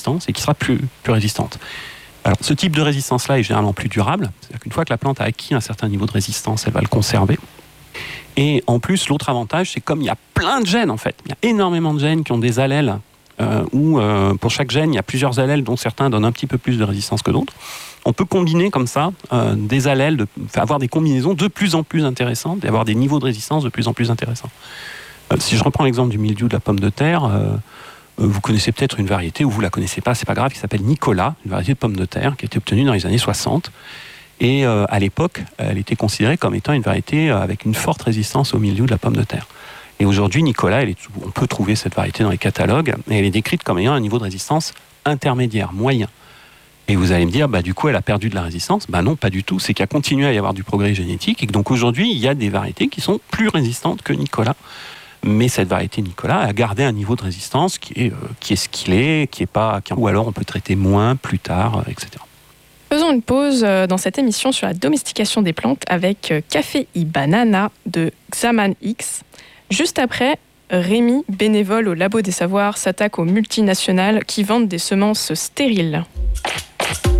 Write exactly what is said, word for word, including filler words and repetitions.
résistance et qui sera plus, plus résistante. Alors, ce type de résistance-là est généralement plus durable. C'est-à-dire qu'une fois que la plante a acquis un certain niveau de résistance, elle va le conserver. Et en plus, l'autre avantage, c'est comme il y a plein de gènes, en fait. Il y a énormément de gènes qui ont des allèles euh, où, euh, pour chaque gène, il y a plusieurs allèles dont certains donnent un petit peu plus de résistance que d'autres. On peut combiner comme ça euh, des allèles, de, avoir des combinaisons de plus en plus intéressantes et avoir des niveaux de résistance de plus en plus intéressants. Euh, si je reprends l'exemple du mildiou de la pomme de terre, euh, vous connaissez peut-être une variété, ou vous ne la connaissez pas, c'est pas grave, qui s'appelle Nicolas, une variété de pomme de terre qui a été obtenue dans les années soixante. Et euh, à l'époque, elle était considérée comme étant une variété avec une forte résistance au mildiou de la pomme de terre. Et aujourd'hui, Nicolas, elle est, on peut trouver cette variété dans les catalogues, et elle est décrite comme ayant un niveau de résistance intermédiaire, moyen. Et vous allez me dire, bah, du coup, elle a perdu de la résistance. Bah non, pas du tout. C'est qu'il y a continué à y avoir du progrès génétique, et que donc aujourd'hui, il y a des variétés qui sont plus résistantes que Nicolas. Mais cette variété Nicolas a gardé un niveau de résistance qui est, euh, qui est ce qu'il est, qui est pas, qui, ou alors on peut traiter moins plus tard, euh, et cetera. Faisons une pause dans cette émission sur la domestication des plantes avec Café y Banana de Xaman X. Juste après, Rémi, bénévole au Labo des Savoirs, s'attaque aux multinationales qui vendent des semences stériles.